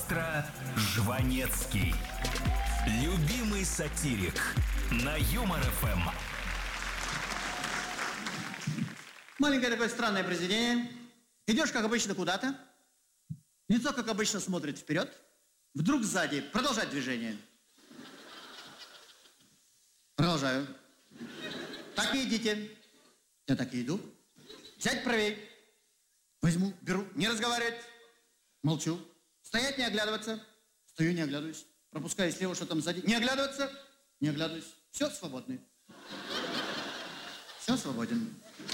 Маэстро Жванецкий. Любимый сатирик на Юмор ФМ. Маленькое такое странное произведение. Идешь, как обычно, куда-то. Лицо, как обычно, смотрит вперед. Вдруг сзади продолжать движение. Продолжаю. Так и идите. Я так и иду. Сядь правее. Возьму, беру, не разговаривать. Молчу. Стоять, не оглядываться. Стою, не оглядываюсь. Пропускаю слева, что там сзади. Не оглядываться. Не оглядываюсь. Все, свободны. Все, свободен.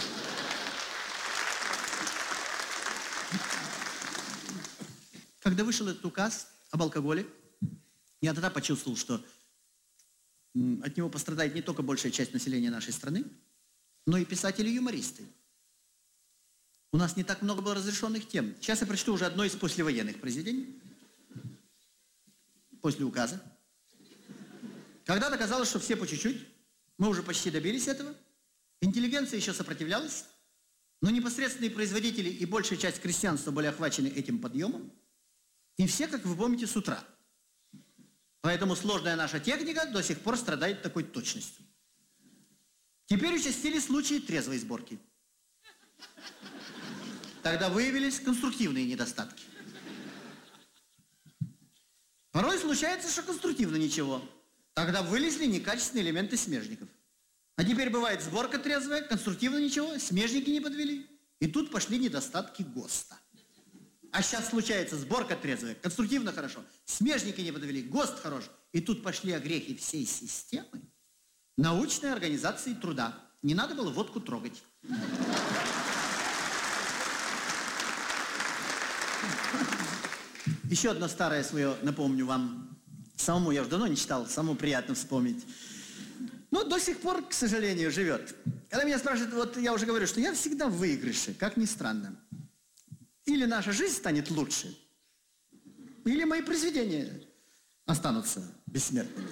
Когда вышел этот указ об алкоголе, я тогда почувствовал, что от него пострадает не только большая часть населения нашей страны, но и писатели и юмористы. У нас не так много было разрешенных тем. Сейчас я прочту уже одно из послевоенных произведений. После указа. Когда-то казалось, что все по чуть-чуть. Мы уже почти добились этого. Интеллигенция еще сопротивлялась. Но непосредственные производители и большая часть крестьянства были охвачены этим подъемом. И все, как вы помните, с утра. Поэтому сложная наша техника до сих пор страдает такой точностью. Теперь участились случаи трезвой сборки. Тогда выявились конструктивные недостатки. Порой случается, что конструктивно ничего. Тогда вылезли некачественные элементы смежников. А теперь бывает сборка трезвая, конструктивно ничего, смежники не подвели. И тут пошли недостатки ГОСТа. А сейчас случается сборка трезвая, конструктивно хорошо, смежники не подвели, ГОСТ хорош. И тут пошли огрехи всей системы научной организации труда. Не надо было водку трогать. Еще одно старое свое напомню вам. Самому я уже давно не читал, самому приятно вспомнить. Но до сих пор, к сожалению, живет. Когда меня спрашивают, вот я уже говорю, что я всегда в выигрыше, как ни странно. Или наша жизнь станет лучше, или мои произведения останутся бессмертными.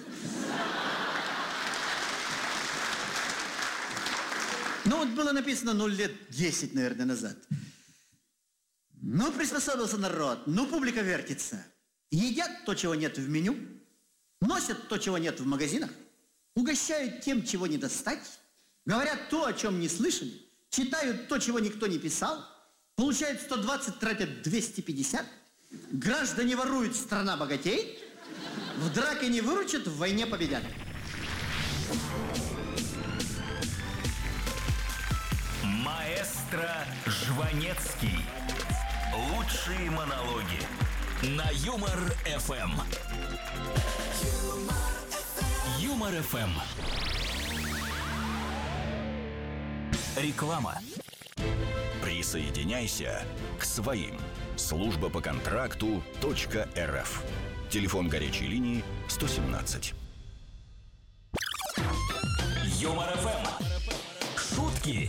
Ну вот было написано, лет 10, наверное, назад. Ну, приспособился народ, публика вертится. Едят то, чего нет в меню, носят то, чего нет в магазинах, угощают тем, чего не достать, говорят то, о чем не слышали, читают то, чего никто не писал, получают 120, тратят 250, граждане воруют, страна богатеет, в драке не выручат, в войне победят. Маэстро Жванецкий. Лучшие монологи на Юмор ФМ. Юмор ФМ. Реклама. Присоединяйся к своим. Служба по контракту .рф. Телефон горячей линии 117. Юмор ФМ.